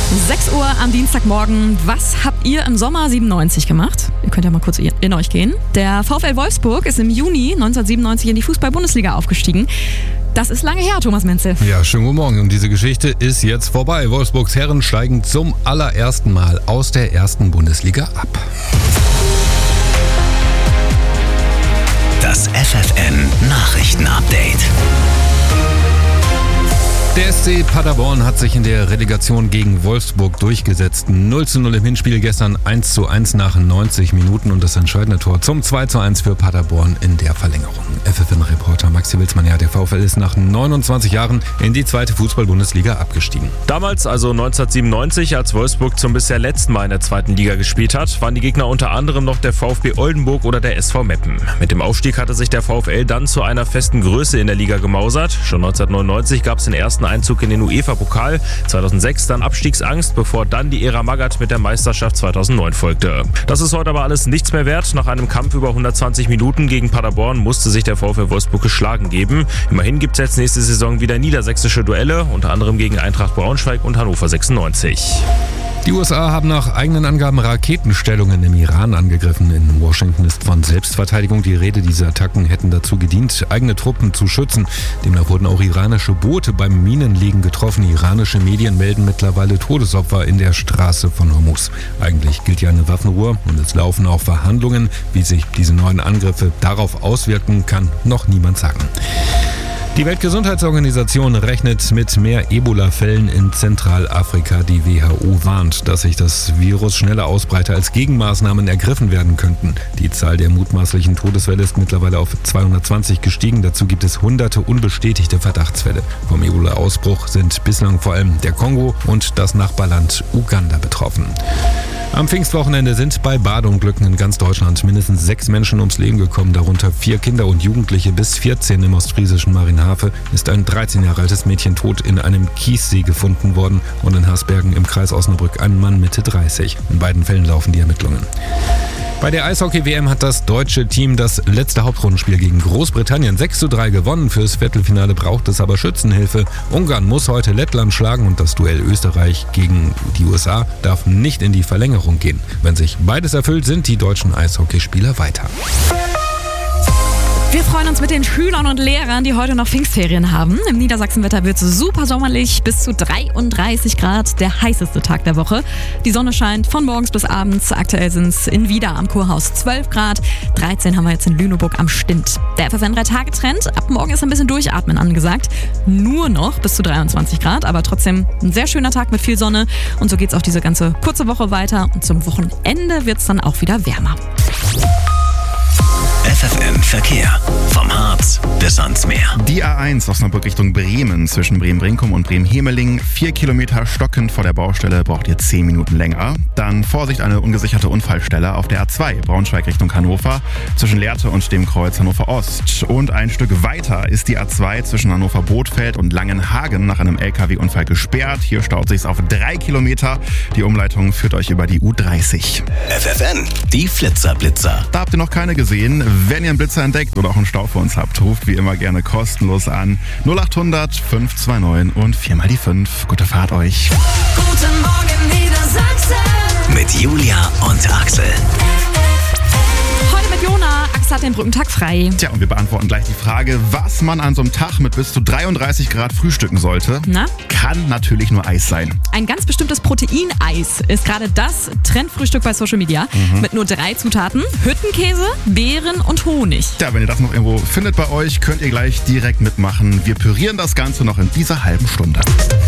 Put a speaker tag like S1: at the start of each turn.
S1: 6 Uhr am Dienstagmorgen. Was habt ihr im Sommer 97 gemacht? Ihr könnt ja mal kurz in euch gehen. Der VfL Wolfsburg ist im Juni 1997 in die Fußball-Bundesliga aufgestiegen. Das ist lange her, Thomas Menzel.
S2: Ja, schönen guten Morgen. Und diese Geschichte ist jetzt vorbei. Wolfsburgs Herren steigen zum allerersten Mal aus der ersten Bundesliga ab.
S3: Das FFN-Nachrichten-Update.
S2: Der SC Paderborn hat sich in der Relegation gegen Wolfsburg durchgesetzt. 0:0 im Hinspiel, gestern 1:1 nach 90 Minuten und das entscheidende Tor zum 2:1 für Paderborn in der Verlängerung. FFN-Reporter Maxi Wilsmann, ja, der VfL ist nach 29 Jahren in die zweite Fußball-Bundesliga abgestiegen.
S4: Damals, also 1997, als Wolfsburg zum bisher letzten Mal in der zweiten Liga gespielt hat, waren die Gegner unter anderem noch der VfB Oldenburg oder der SV Meppen. Mit dem Aufstieg hatte sich der VfL dann zu einer festen Größe in der Liga gemausert. Schon 1999 gab es den ersten Einzug in den UEFA-Pokal, 2006 dann Abstiegsangst, bevor dann die Ära Magath mit der Meisterschaft 2009 folgte. Das ist heute aber alles nichts mehr wert. Nach einem Kampf über 120 Minuten gegen Paderborn musste sich der VfL Wolfsburg geschlagen geben. Immerhin gibt es jetzt nächste Saison wieder niedersächsische Duelle, unter anderem gegen Eintracht Braunschweig und Hannover 96.
S2: Die USA haben nach eigenen Angaben Raketenstellungen im Iran angegriffen. In Washington ist von Selbstverteidigung die Rede. Diese Attacken hätten dazu gedient, eigene Truppen zu schützen. Demnach wurden auch iranische Boote beim Minenlegen getroffen. Iranische Medien melden mittlerweile Todesopfer in der Straße von Hormuz. Eigentlich gilt ja eine Waffenruhe und es laufen auch Verhandlungen. Wie sich diese neuen Angriffe darauf auswirken, kann noch niemand sagen. Die Weltgesundheitsorganisation rechnet mit mehr Ebola-Fällen in Zentralafrika. Die WHO warnt, dass sich das Virus schneller ausbreite, als Gegenmaßnahmen ergriffen werden könnten. Die Zahl der mutmaßlichen Todesfälle ist mittlerweile auf 220 gestiegen. Dazu gibt es hunderte unbestätigte Verdachtsfälle. Vom Ebola-Ausbruch sind bislang vor allem der Kongo und das Nachbarland Uganda betroffen. Am Pfingstwochenende sind bei Badeunglücken in ganz Deutschland mindestens 6 Menschen ums Leben gekommen, darunter 4 Kinder und Jugendliche bis 14. Im ostfriesischen Marienhafe ist ein 13 Jahre altes Mädchen tot in einem Kiessee gefunden worden und in Haßbergen im Kreis Osnabrück ein Mann Mitte 30. In beiden Fällen laufen die Ermittlungen. Bei der Eishockey-WM hat das deutsche Team das letzte Hauptrundenspiel gegen Großbritannien 6:3 gewonnen. Fürs Viertelfinale braucht es aber Schützenhilfe. Ungarn muss heute Lettland schlagen und das Duell Österreich gegen die USA darf nicht in die Verlängerung gehen. Wenn sich beides erfüllt, sind die deutschen Eishockeyspieler weiter.
S1: Wir freuen uns mit den Schülern und Lehrern, die heute noch Pfingstferien haben. Im Niedersachsenwetter wird es super sommerlich, bis zu 33 Grad, der heißeste Tag der Woche. Die Sonne scheint von morgens bis abends. Aktuell sind es in Wieder am Kurhaus 12 Grad, 13 haben wir jetzt in Lüneburg am Stint. Der FFN 3-Tage-Trend, ab morgen ist ein bisschen Durchatmen angesagt. Nur noch bis zu 23 Grad, aber trotzdem ein sehr schöner Tag mit viel Sonne. Und so geht es auch diese ganze kurze Woche weiter. Und zum Wochenende wird es dann auch wieder wärmer.
S3: FFN Verkehr. Vom Harz bis ans Meer.
S5: Die A1 Osnabrück Richtung Bremen zwischen Bremen-Brinkum und Bremen-Hemeling. 4 Kilometer stockend vor der Baustelle, braucht ihr 10 Minuten länger. Dann Vorsicht, eine ungesicherte Unfallstelle auf der A2 Braunschweig Richtung Hannover zwischen Lehrte und dem Kreuz Hannover Ost. Und ein Stück weiter ist die A2 zwischen Hannover-Bothfeld und Langenhagen nach einem LKW-Unfall gesperrt. Hier staut sich's auf 3 Kilometer. Die Umleitung führt euch über die U30.
S3: FFN, die Flitzer-Blitzer.
S5: Da habt ihr noch keine gesehen. Wenn ihr einen Blitzer entdeckt oder auch einen Stau für uns habt, ruft wie immer gerne kostenlos an. 0800 529 und 4x5. Gute Fahrt euch.
S6: Guten Morgen Niedersachsen.
S3: Mit Julia und Axel.
S1: Heute mit Jona. Axel hat den Brückentag frei.
S5: Tja, und wir beantworten gleich die Frage, was man an so einem Tag mit bis zu 33 Grad frühstücken sollte.
S1: Na?
S5: Kann natürlich nur Eis sein.
S1: Ein ganz bestimmtes Proteineis ist gerade das Trendfrühstück bei Social Media. Mit nur 3 Zutaten: Hüttenkäse, Beeren und Honig.
S5: Tja, wenn ihr das noch irgendwo findet bei euch, könnt ihr gleich direkt mitmachen. Wir pürieren das Ganze noch in dieser halben Stunde.